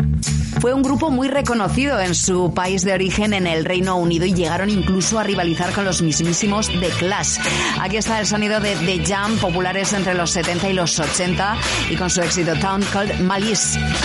Fue un grupo muy reconocido en su país de origen, en el Reino Unido, y llegaron incluso a rivalizar con los mismísimos The Clash. Aquí está el sonido de The Jam, populares entre los 70 y los 80, y con su éxito Town Called Malice.